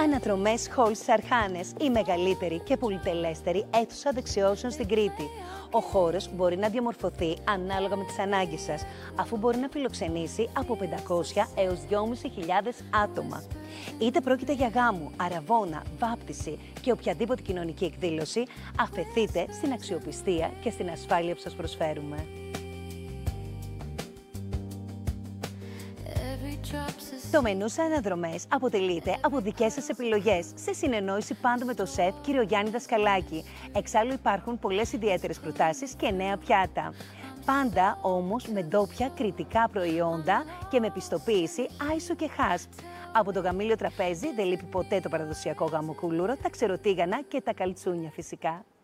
Αναδρομές Hall στις Αρχάνες, η μεγαλύτερη και πολυτελέστερη αίθουσα δεξιώσεων στην Κρήτη. Ο χώρος μπορεί να διαμορφωθεί ανάλογα με τις ανάγκες σας, αφού μπορεί να φιλοξενήσει από 500 έως 2.500 άτομα. Είτε πρόκειται για γάμο, αραβώνα, βάπτιση και οποιαδήποτε κοινωνική εκδήλωση, αφεθείτε στην αξιοπιστία και στην ασφάλεια που σας προσφέρουμε. Το μενού σε Αναδρομές αποτελείται από δικές σας επιλογές, σε συνεννόηση πάντα με το σεφ κύριο Γιάννη Δασκαλάκη. Εξάλλου υπάρχουν πολλές ιδιαίτερες προτάσεις και νέα πιάτα. Πάντα όμως με ντόπια κρητικά προϊόντα και με πιστοποίηση ISO και HACCP. Από το γαμήλιο τραπέζι δεν λείπει ποτέ το παραδοσιακό γαμοκούλουρο, τα ξεροτίγανα και τα καλτσούνια φυσικά.